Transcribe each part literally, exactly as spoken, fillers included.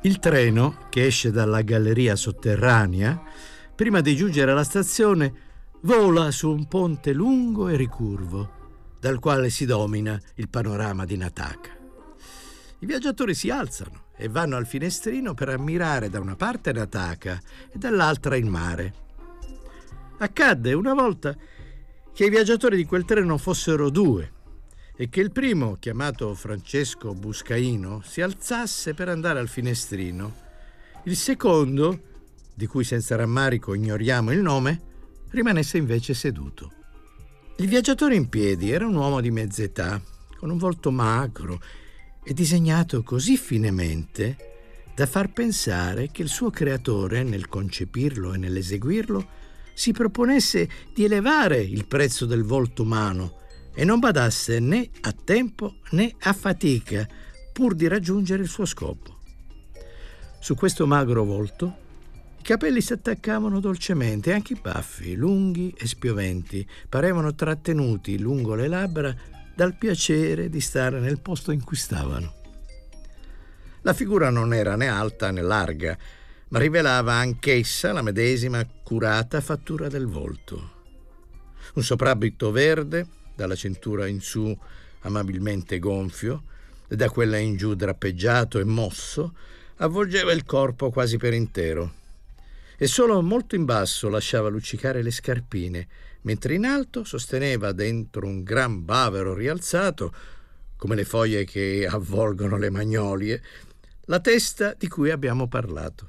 Il treno, che esce dalla galleria sotterranea, prima di giungere alla stazione, vola su un ponte lungo e ricurvo, dal quale si domina il panorama di Nataka. I viaggiatori si alzano e vanno al finestrino per ammirare da una parte Nataka e dall'altra il mare. Accadde una volta che i viaggiatori di quel treno fossero due e che il primo, chiamato Francesco Buscaino, si alzasse per andare al finestrino. Il secondo, di cui senza rammarico ignoriamo il nome, rimanesse invece seduto. Il viaggiatore in piedi era un uomo di mezza età, con un volto magro e disegnato così finemente da far pensare che il suo creatore, nel concepirlo e nell'eseguirlo, si proponesse di elevare il prezzo del volto umano e non badasse né a tempo né a fatica pur di raggiungere il suo scopo. Su questo magro volto i capelli si attaccavano dolcemente, anche i baffi, lunghi e spioventi, parevano trattenuti lungo le labbra dal piacere di stare nel posto in cui stavano. La figura non era né alta né larga, ma rivelava anch'essa la medesima curata fattura del volto. Un soprabito verde, dalla cintura in su amabilmente gonfio e da quella in giù drappeggiato e mosso, avvolgeva il corpo quasi per intero e solo molto in basso lasciava luccicare le scarpine, mentre in alto sosteneva dentro un gran bavero rialzato, come le foglie che avvolgono le magnolie, la testa di cui abbiamo parlato.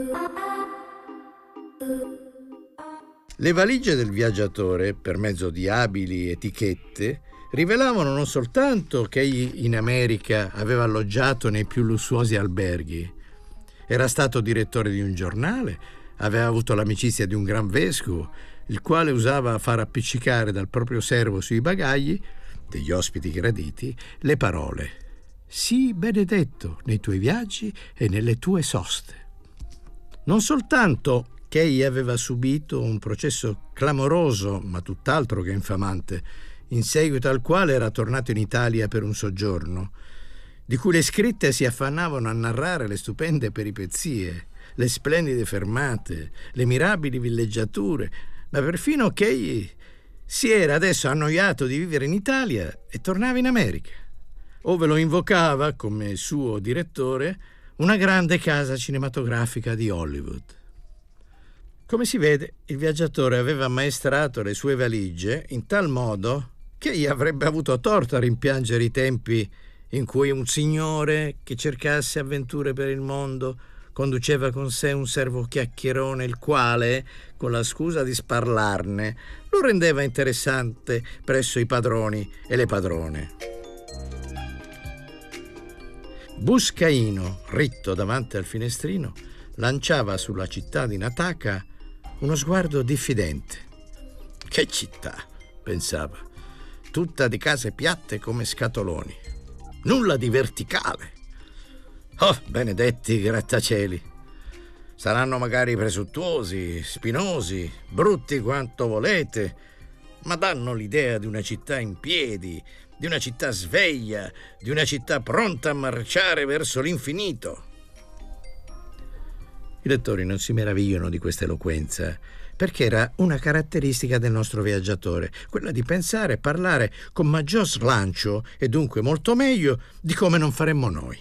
Le valigie del viaggiatore, per mezzo di abili etichette, rivelavano non soltanto che egli in America aveva alloggiato nei più lussuosi alberghi, era stato direttore di un giornale, aveva avuto l'amicizia di un gran vescovo, il quale usava far appiccicare dal proprio servo sui bagagli degli ospiti graditi le parole: «Sii benedetto nei tuoi viaggi e nelle tue soste». Non soltanto che egli aveva subito un processo clamoroso, ma tutt'altro che infamante, in seguito al quale era tornato in Italia per un soggiorno, di cui le scritte si affannavano a narrare le stupende peripezie, le splendide fermate, le mirabili villeggiature, ma perfino che egli si era adesso annoiato di vivere in Italia e tornava in America, ove lo invocava come suo direttore una grande casa cinematografica di Hollywood. Come si vede, il viaggiatore aveva ammaestrato le sue valigie in tal modo che egli avrebbe avuto torto a rimpiangere i tempi in cui un signore che cercasse avventure per il mondo conduceva con sé un servo chiacchierone, il quale, con la scusa di sparlarne, lo rendeva interessante presso i padroni e le padrone. Buscaino, ritto davanti al finestrino, lanciava sulla città di Nataka uno sguardo diffidente. «Che città!» pensava, «tutta di case piatte come scatoloni. Nulla di verticale. Oh, benedetti grattacieli! Saranno magari presuntuosi, spinosi, brutti quanto volete, ma danno l'idea di una città in piedi, di una città sveglia, di una città pronta a marciare verso l'infinito». I lettori non si meravigliano di questa eloquenza, perché era una caratteristica del nostro viaggiatore, quella di pensare e parlare con maggior slancio e dunque molto meglio di come non faremmo noi.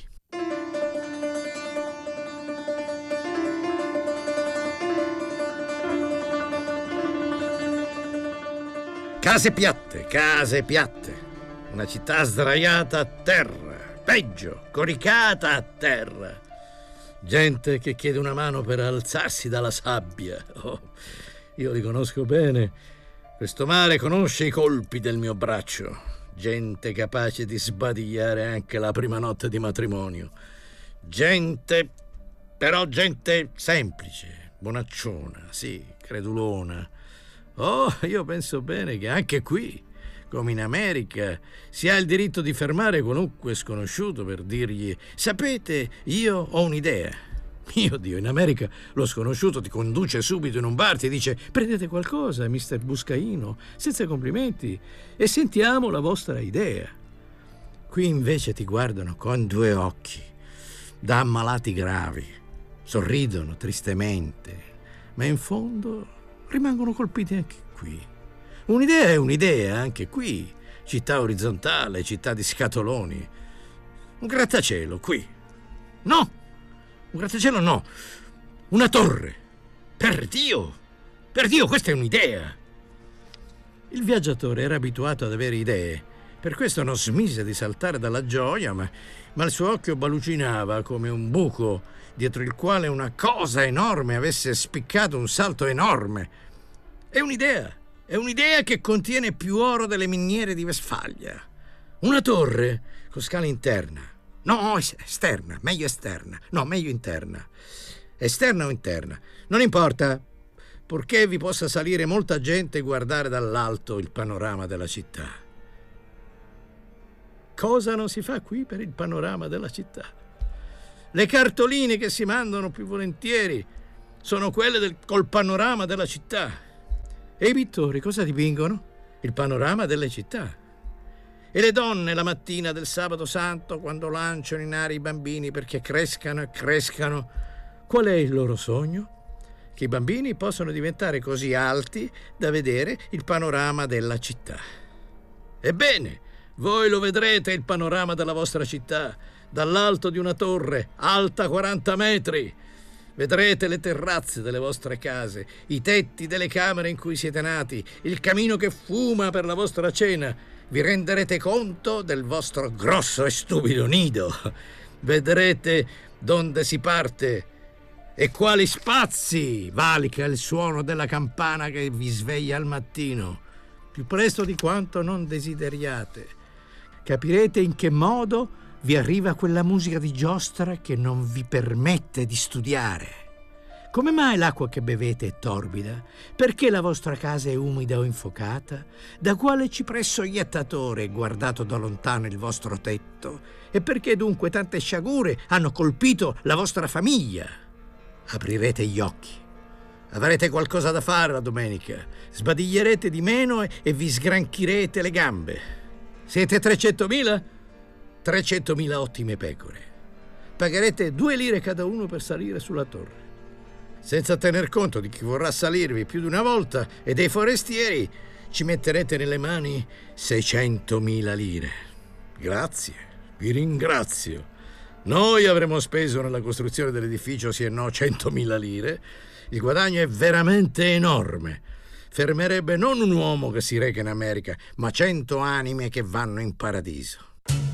Case piatte, case piatte, una città sdraiata a terra, peggio, coricata a terra. Gente che chiede una mano per alzarsi dalla sabbia. Oh, io li conosco bene. Questo mare conosce i colpi del mio braccio. Gente capace di sbadigliare anche la prima notte di matrimonio. Gente, però gente semplice, bonacciona, sì, credulona. Oh, io penso bene che anche qui, come in America, si ha il diritto di fermare qualunque sconosciuto per dirgli: sapete, io ho un'idea. Mio Dio, in America lo sconosciuto ti conduce subito in un bar, ti dice: prendete qualcosa, mister Buscaino, senza complimenti, e sentiamo la vostra idea. Qui invece ti guardano con due occhi, da ammalati gravi. Sorridono tristemente, ma in fondo rimangono colpiti anche qui. Un'idea è un'idea, anche qui. Città orizzontale, città di scatoloni. Un grattacielo, qui. No! Un grattacielo no. Una torre. Per Dio! Per Dio, questa è un'idea! Il viaggiatore era abituato ad avere idee. Per questo non smise di saltare dalla gioia, ma, ma il suo occhio balucinava come un buco dietro il quale una cosa enorme avesse spiccato un salto enorme. È un'idea. È un'idea che contiene più oro delle miniere di Vestfalia. Una torre con scala interna. No, esterna, meglio esterna. No, meglio interna. Esterna o interna? Non importa, purché vi possa salire molta gente e guardare dall'alto il panorama della città. Cosa non si fa qui per il panorama della città? Le cartoline che si mandano più volentieri sono quelle del, col panorama della città. E i pittori cosa dipingono? Il panorama delle città. E le donne la mattina del sabato santo, quando lanciano in aria i bambini perché crescano e crescano, qual è il loro sogno? Che i bambini possano diventare così alti da vedere il panorama della città. Ebbene, voi lo vedrete il panorama della vostra città dall'alto di una torre alta quaranta metri. Vedrete le terrazze delle vostre case, i tetti delle camere in cui siete nati, il camino che fuma per la vostra cena. Vi renderete conto del vostro grosso e stupido nido. Vedrete donde si parte e quali spazi valica il suono della campana che vi sveglia al mattino, più presto di quanto non desideriate. Capirete in che modo vi arriva quella musica di giostra che non vi permette di studiare. Come mai l'acqua che bevete è torbida? Perché la vostra casa è umida o infuocata? Da quale cipresso iettatore è guardato da lontano il vostro tetto? E perché dunque tante sciagure hanno colpito la vostra famiglia? Aprirete gli occhi. Avrete qualcosa da fare la domenica. Sbadiglierete di meno e, e vi sgranchirete le gambe. Siete trecentomila? trecentomila ottime pecore. Pagherete due lire cada uno per salire sulla torre. Senza tener conto di chi vorrà salirvi più di una volta e dei forestieri, ci metterete nelle mani seicentomila lire. Grazie, vi ringrazio. Noi avremmo speso nella costruzione dell'edificio sì e no centomila lire. Il guadagno è veramente enorme. Fermerebbe non un uomo che si reca in America, ma cento anime che vanno in paradiso.